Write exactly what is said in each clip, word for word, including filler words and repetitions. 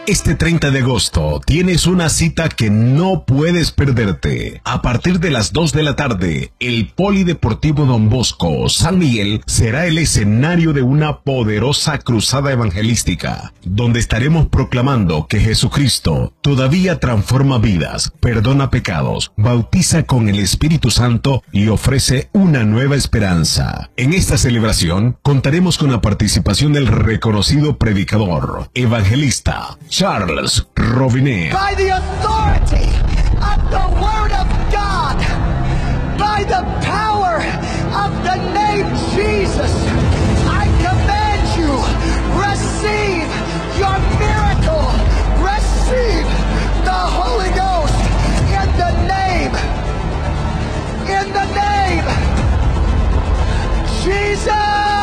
Este treinta de agosto tienes una cita que no puedes perderte. A partir de las dos de la tarde, el Polideportivo Don Bosco San Miguel será el escenario de una poderosa cruzada evangelística, donde estaremos proclamando que Jesucristo todavía transforma vidas, perdona pecados, bautiza con el Espíritu Santo y ofrece una nueva esperanza. En esta celebración contaremos con la participación del reconocido predicador, evangelista Charles Robinet. By the authority of the Word of God, by the power of the name Jesus, I command you, receive your miracle, receive the Holy Ghost in the name, in the name, Jesus.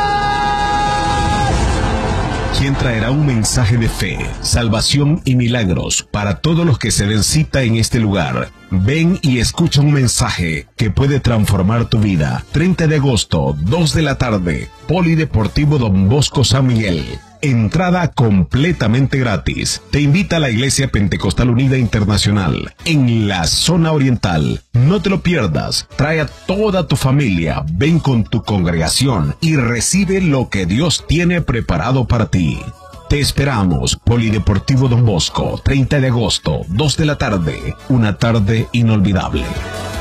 Quien traerá un mensaje de fe, salvación y milagros para todos los que se den cita en este lugar. Ven y escucha un mensaje que puede transformar tu vida. treinta de agosto, dos de la tarde, Polideportivo Don Bosco San Miguel. Entrada completamente gratis. Te invita a la Iglesia Pentecostal Unida Internacional en la zona oriental. No te lo pierdas. Trae a toda tu familia. Ven con tu congregación y recibe lo que Dios tiene preparado para ti. Te esperamos. Polideportivo Don Bosco, treinta de agosto, dos de la tarde. Una tarde inolvidable.